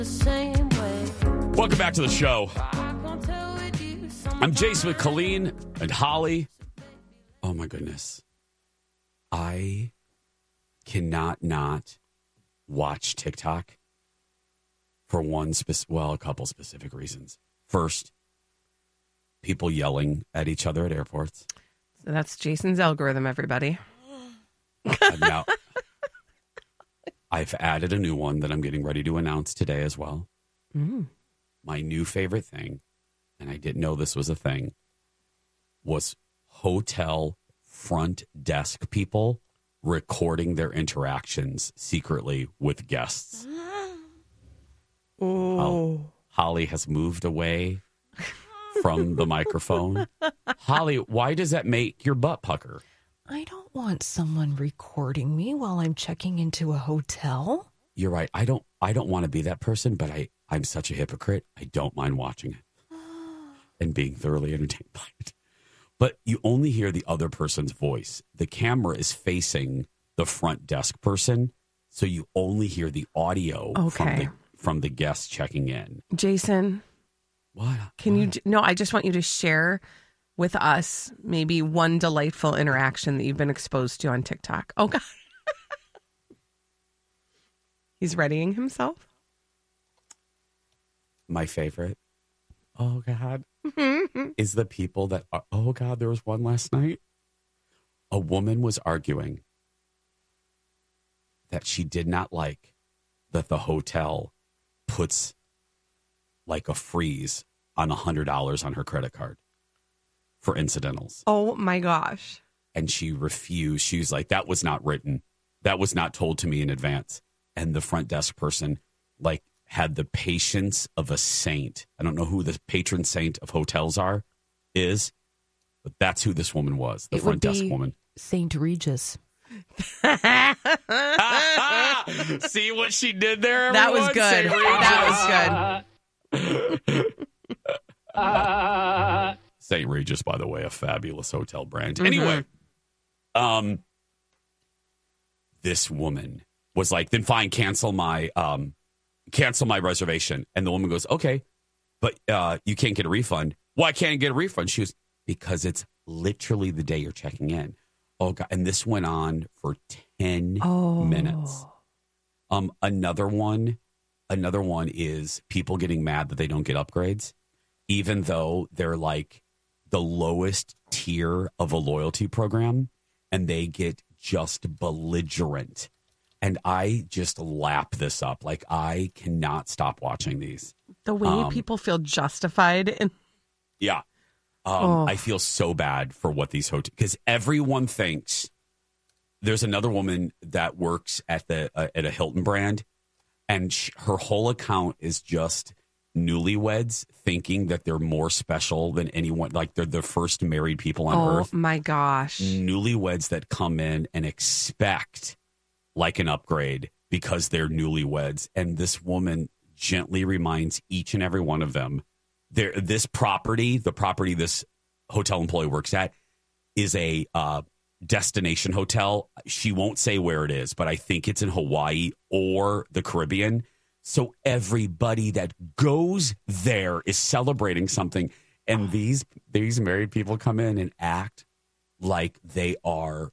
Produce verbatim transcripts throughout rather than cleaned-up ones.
Welcome back to the show. I'm Jason with Colleen and Holly. Oh, my goodness. I cannot not watch TikTok for one specific, well, a couple specific reasons. First, people yelling at each other at airports. So that's Jason's algorithm, everybody. Now, I've added a new one that I'm getting ready to announce today as well. Mm. My new favorite thing, and I didn't know this was a thing, was hotel front desk people recording their interactions secretly with guests. Oh. Holly has moved away from the microphone. Holly, why does that make your butt pucker? I don't want someone recording me while I'm checking into a hotel. You're right. I don't I don't want to be that person, but I, I'm such a hypocrite. I don't mind watching it and being thoroughly entertained by it. But you only hear the other person's voice. The camera is facing the front desk person, so you only hear the audio Okay. from the from the guests checking in. Jason, What? can What? you? No, I just want you to share with us maybe one delightful interaction that you've been exposed to on TikTok. Oh, God. He's readying himself. My favorite, oh God, is the people that are, oh God, there was one last night. A woman was arguing that she did not like that the hotel puts like a freeze on one hundred dollars on her credit card for incidentals. Oh, my gosh. And she refused. She was like, that was not written. That was not told to me in advance. And the front desk person, like, had the patience of a saint. I don't know who the patron saint of hotels are, is, but that's who this woman was, the It front would desk be woman. Saint Regis. See what she did there, That was everyone? good. Saint Regis. That was good. Saint Regis, by the way, a fabulous hotel brand. Mm-hmm. Anyway, um, this woman was like, then fine, cancel my um, cancel my reservation. And the woman goes, okay, but uh, you can't get a refund. Why can't I get a refund? She was, because it's literally the day you're checking in. Oh, God. And this went on for ten Oh. minutes. Um, another one, another one is people getting mad that they don't get upgrades, even though they're like the lowest tier of a loyalty program, and they get just belligerent. And I just lap this up. Like, I cannot stop watching these. The way Um, people feel justified in Yeah. Um, Oh. I feel so bad for what these hotels, because everyone thinks there's another woman that works at the uh, at a Hilton brand, and sh- her whole account is just newlyweds thinking that they're more special than anyone, like they're the first married people on Oh, earth. my gosh. Newlyweds that come in and expect like an upgrade because they're newlyweds, and this woman gently reminds each and every one of them, there, this property, the property this hotel employee works at, is a uh, destination hotel. She won't say where it is, but I think it's in Hawaii or the Caribbean. So everybody that goes there is celebrating something. And these these married people come in and act like they are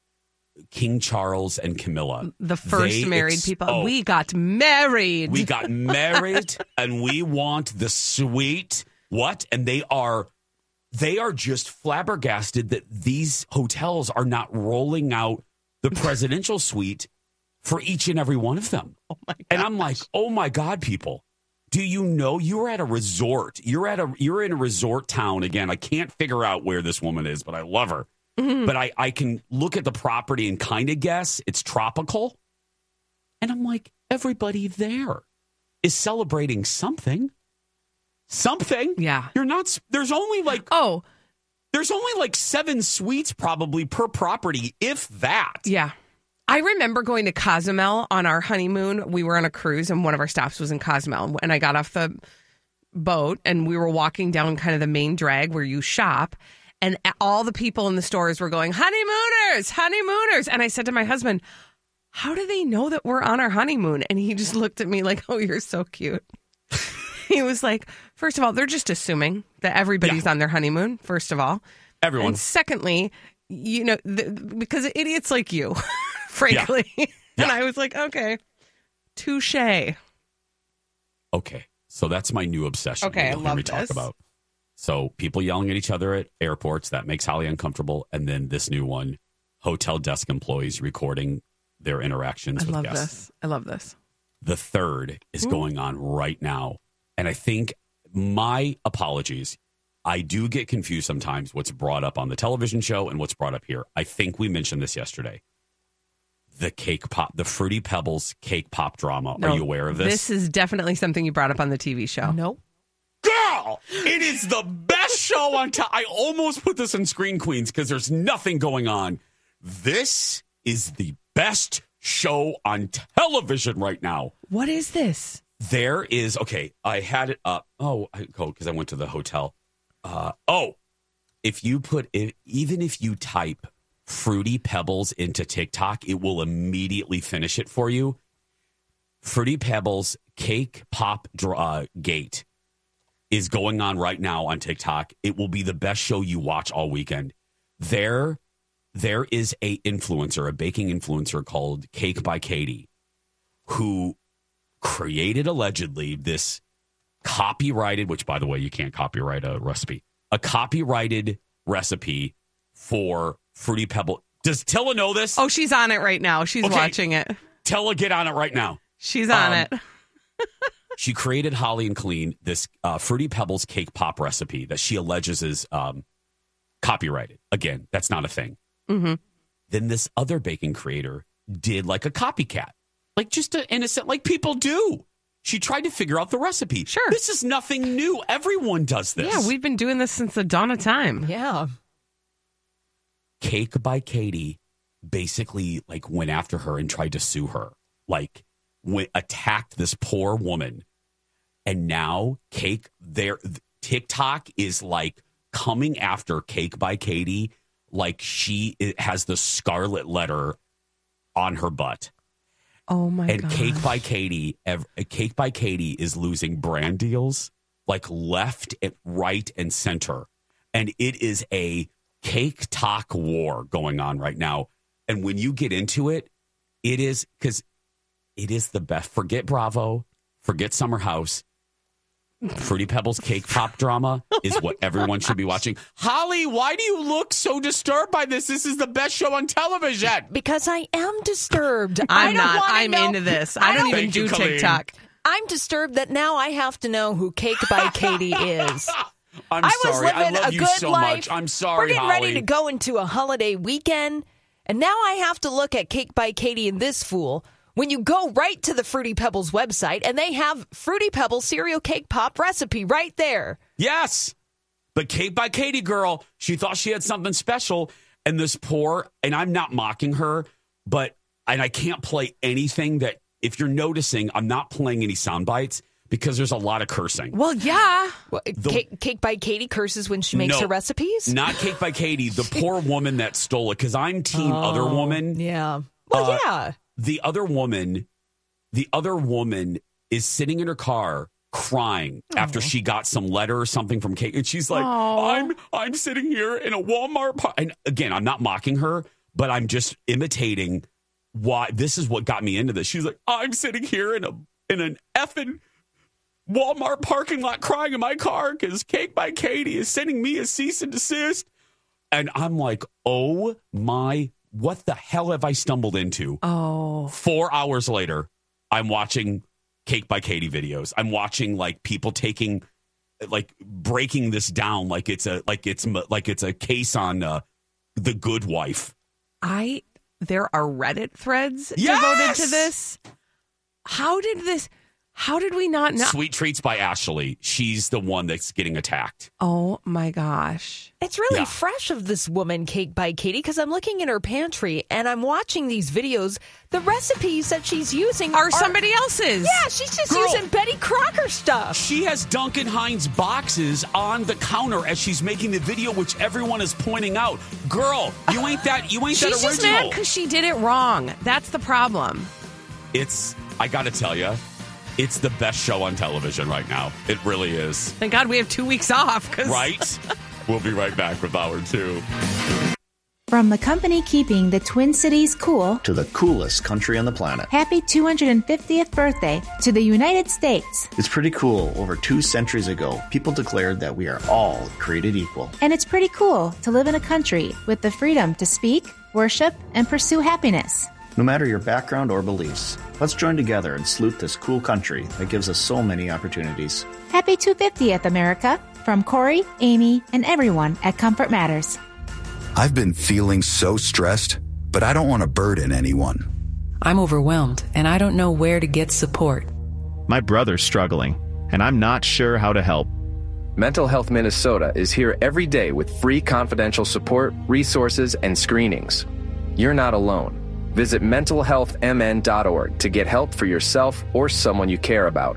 King Charles and Camilla. The first They married ex- people. oh. We got married. We got married and we want the suite. What? And they are they are just flabbergasted that these hotels are not rolling out the presidential suite for each and every one of them. Oh my God. And I'm like, oh my God, people. Do you know you're at a resort? You're at a you're in a resort town again. I can't figure out where this woman is, but I love her. Mm-hmm. But I, I can look at the property and kind of guess it's tropical. And I'm like, everybody there is celebrating something. Something. Yeah. You're not, there's only like, Oh, there's only like seven suites probably per property, if that. yeah. I remember going to Cozumel on our honeymoon. We were on a cruise and one of our stops was in Cozumel. And I got off the boat and we were walking down kind of the main drag where you shop. And all the people in the stores were going, honeymooners, honeymooners. And I said to my husband, how do they know that we're on our honeymoon? And he just looked at me like, oh, you're so cute. He was like, first of all, they're just assuming that everybody's Yeah. on their honeymoon, first of all. Everyone. And secondly, you know, the, because idiots like you, frankly. Yeah. And Yeah. I was like, okay, touche. Okay. So that's my new obsession. Okay, I You'll hear love me talk this. about. So people yelling at each other at airports, that makes Holly uncomfortable. And then this new one, hotel desk employees recording their interactions I with love guests. this. I love this. The third is going on right now. And I think my apologies. I do get confused sometimes what's brought up on the television show and what's brought up here. I think we mentioned this yesterday. The cake pop, the Fruity Pebbles cake pop drama. No, Are you aware of this? This is definitely something you brought up on the T V show. Nope. Girl, it is the best show on top. I almost put this on Screen Queens because there's nothing going on. This is the best show on television right now. What is this? There is, okay, I had it up. Oh, I go because I went to the hotel. Uh, oh, if you put it, even if you type Fruity Pebbles into TikTok, it will immediately finish it for you. Fruity Pebbles Cake Pop uh, Gate is going on right now on TikTok. It will be the best show you watch all weekend. There, there is a influencer, a baking influencer called Cake by Katie, who created allegedly this copyrighted, which by the way, you can't copyright a recipe, a copyrighted recipe for Fruity Pebble. Does Tilla know this? Oh, she's on it right now. She's Okay. watching it. Tilla, get on it right now. She's on Um, it. She created Holly and Colleen this uh, Fruity Pebbles cake pop recipe that she alleges is um, copyrighted. Again, that's not a thing. Mm-hmm. Then this other baking creator did like a copycat, like just an innocent, like people do. She tried to figure out the recipe. Sure. This is nothing new. Everyone does this. Yeah, we've been doing this since the dawn of time. Yeah. Cake by Katie basically like went after her and tried to sue her, like went, attacked this poor woman. And now Cake, their TikTok is like coming after Cake by Katie like she has the scarlet letter on her butt. Oh my And god! Cake by Katie, ev- Cake by Katie is losing brand deals like left, and right, and center, and it is a cake talk war going on right now. And when you get into it, it is because it is the best. Forget Bravo, forget Summer House. Fruity Pebbles cake pop drama is what everyone should be watching. Holly, why do you look so disturbed by this? This is the best show on television. Because I am disturbed. I I'm don't not. wanna I'm know- into this. I I don't don't- even Thank do you, Colleen. TikTok. I'm disturbed that now I have to know who Cake by Katie is. I'm I was sorry. I living love a you good so life. much. I'm sorry, We're getting Holly. ready to go into a holiday weekend, and now I have to look at Cake by Katie and this fool. When you go right to the Fruity Pebbles website, and they have Fruity Pebbles cereal cake pop recipe right there. Yes. But Cake by Katie girl, she thought she had something special. And this poor, and I'm not mocking her, but, and I can't play anything that, if you're noticing, I'm not playing any sound bites because there's a lot of cursing. Well, yeah. Well, cake, cake by Katie curses when she makes No, her recipes? Not Cake by Katie, the poor woman that stole it, because I'm team other woman. Yeah. Well, Uh, yeah. The other woman, the other woman is sitting in her car crying after she got some letter or something from Kate, and she's like, Aw. "I'm I'm sitting here in a Walmart." Par-. And again, I'm not mocking her, but I'm just imitating why this is what got me into this. She's like, "I'm sitting here in a in an effing Walmart parking lot crying in my car because Cake by Katie is sending me a cease and desist," and I'm like, "Oh my." What the hell have I stumbled into? Oh, Four hours later, I'm watching Cake by Katie videos. I'm watching like people taking, like breaking this down like it's a like it's like it's a case on uh, The Good Wife. I. There are Reddit threads Yes! devoted to this. How did this? How did we not know? Sweet Treats by Ashley. She's the one that's getting attacked. Oh my gosh! It's really Yeah. fresh of this woman, Cake by Katie, because I'm looking in her pantry and I'm watching these videos. The recipes that she's using Are somebody else's? Yeah, she's just Girl. using Betty Crocker stuff. She has Duncan Hines boxes on the counter as she's making the video, which everyone is pointing out. Girl, you ain't that. You ain't that She's original. just mad because she did it wrong. That's the problem. It's. I got to tell you, it's the best show on television right now. It really is. Thank God we have two weeks off. Cause... Right. We'll be right back with hour two. From the company keeping the Twin Cities cool to the coolest country on the planet. Happy two hundred fiftieth birthday to the United States. It's pretty cool. Over two centuries ago, people declared that we are all created equal. And it's pretty cool to live in a country with the freedom to speak, worship, and pursue happiness. No matter your background or beliefs, let's join together and salute this cool country that gives us so many opportunities. Happy two hundred fiftieth, America, from Corey, Amy, and everyone at Comfort Matters. I've been feeling so stressed, but I don't want to burden anyone. I'm overwhelmed, and I don't know where to get support. My brother's struggling, and I'm not sure how to help. Mental Health Minnesota is here every day with free confidential support, resources, and screenings. You're not alone. Visit mental health m n dot org to get help for yourself or someone you care about.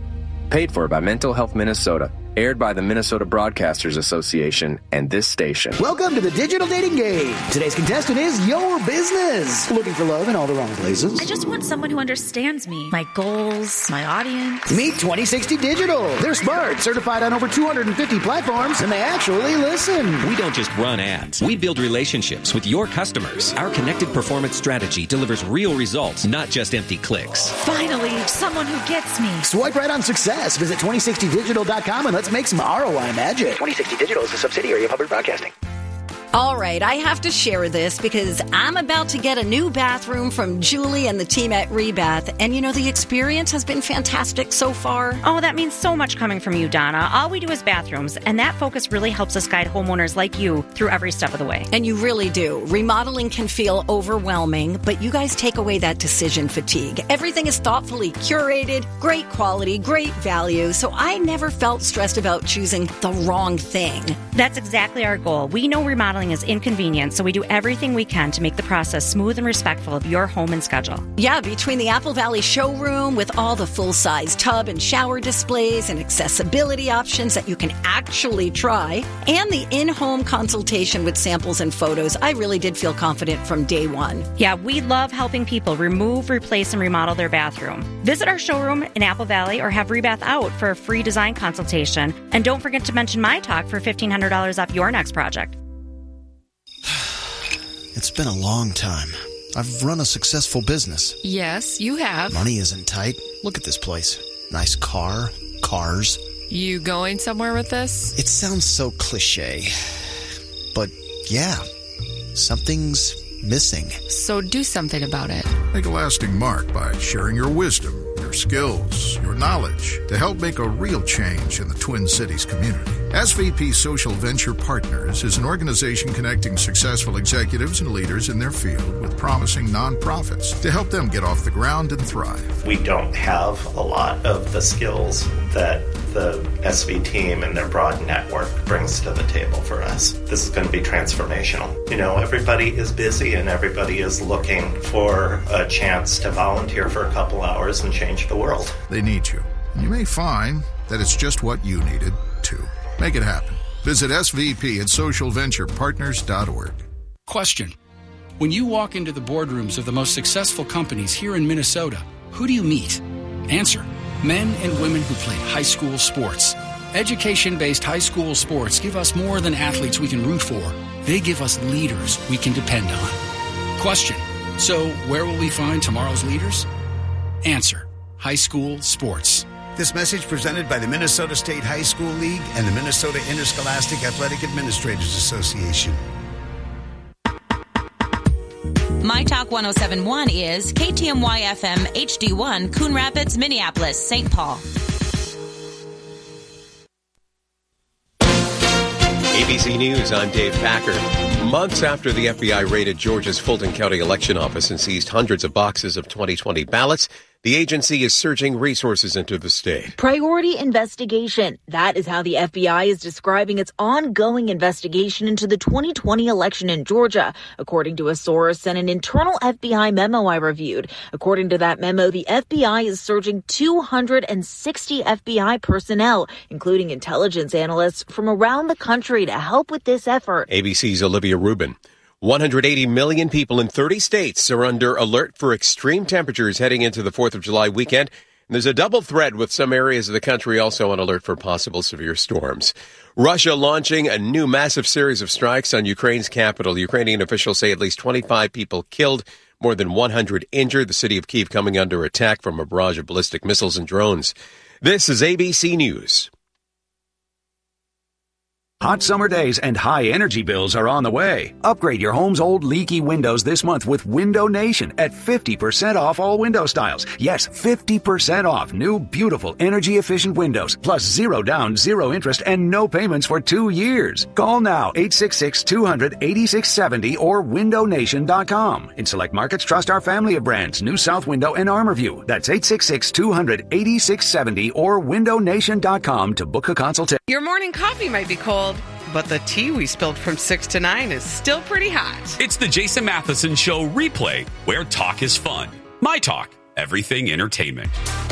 Paid for by Mental Health Minnesota. Aired by the Minnesota Broadcasters Association and this station. Welcome to the Digital Dating Game. Today's contestant is your business. Looking for love in all the wrong places? I just want someone who understands me, my goals, my audience. Meet twenty sixty Digital. They're smart, certified on over two hundred fifty platforms, and they actually listen. We don't just run ads. We build relationships with your customers. Our connected performance strategy delivers real results, not just empty clicks. Finally, someone who gets me. Swipe right on success. Visit twenty sixty digital dot com and let's make some R O I magic. twenty sixty Digital is a subsidiary of Hubbard Broadcasting. All right, I have to share this because I'm about to get a new bathroom from Julie and the team at Rebath. And, you know, the experience has been fantastic so far. Oh, that means so much coming from you, Donna. All we do is bathrooms, and that focus really helps us guide homeowners like you through every step of the way. And you really do. Remodeling can feel overwhelming, but you guys take away that decision fatigue. Everything is thoughtfully curated, great quality, great value. So I never felt stressed about choosing the wrong thing. That's exactly our goal. We know remodeling is inconvenient, so we do everything we can to make the process smooth and respectful of your home and schedule. Yeah, between the Apple Valley showroom with all the full-size tub and shower displays and accessibility options that you can actually try, and the in-home consultation with samples and photos, I really did feel confident from day one. Yeah, we love helping people remove, replace, and remodel their bathroom. Visit our showroom in Apple Valley or have Rebath out for a free design consultation. And don't forget to mention my talk for fifteen hundred dollars off your next project. It's been a long time. I've run a successful business. Yes, you have. Money isn't tight. Look at this place. Nice car, cars. You going somewhere with this? It sounds so cliche. But yeah, something's missing. So do something about it. Make a lasting mark by sharing your wisdom, your skills, your knowledge to help make a real change in the Twin Cities community. S V P Social Venture Partners is an organization connecting successful executives and leaders in their field with promising nonprofits to help them get off the ground and thrive. We don't have a lot of the skills that the S V team and their broad network brings to the table for us. This is going to be transformational. You know, everybody is busy and everybody is looking for a chance to volunteer for a couple hours and change the world. They need you. And you may find that it's just what you needed, too. Make it happen. Visit S V P at social venture partners dot org. Question. When you walk into the boardrooms of the most successful companies here in Minnesota, who do you meet? Answer. Men and women who played high school sports. Education-based high school sports give us more than athletes we can root for. They give us leaders we can depend on. Question. So where will we find tomorrow's leaders? Answer. High school sports. This message presented by the Minnesota State High School League and the Minnesota Interscholastic Athletic Administrators Association. My Talk one oh seven point one is K T M Y F M H D one, Coon Rapids, Minneapolis, Saint Paul. A B C News, I'm Dave Packer. Months after the F B I raided Georgia's Fulton County election office and seized hundreds of boxes of twenty twenty ballots, The agency is surging resources into the state. Priority investigation. That is how the F B I is describing its ongoing investigation into the twenty twenty election in Georgia, according to a source and an internal F B I memo I reviewed. According to that memo, the F B I is surging two hundred sixty F B I personnel, including intelligence analysts from around the country, to help with this effort. A B C's Olivia Rubin. one hundred eighty million people in thirty states are under alert for extreme temperatures heading into the fourth of July weekend. And there's a double threat with some areas of the country also on alert for possible severe storms. Russia launching a new massive series of strikes on Ukraine's capital. Ukrainian officials say at least twenty-five people killed, more than one hundred injured. The city of Kyiv coming under attack from a barrage of ballistic missiles and drones. This is A B C News. Hot summer days and high energy bills are on the way. Upgrade your home's old leaky windows this month with Window Nation at fifty percent off all window styles. Yes, fifty percent off new, beautiful, energy-efficient windows, plus zero down, zero interest, and no payments for two years. Call now, eight six six, two hundred, eighty-six seventy or window nation dot com. In select markets, trust our family of brands, New South Window and ArmorView. That's eight six six, two hundred, eighty-six seventy or window nation dot com to book a consultation. Your morning coffee might be cold, but the tea we spilled from six to nine is still pretty hot. It's the Jason Matheson Show replay, where talk is fun. My Talk, everything entertainment.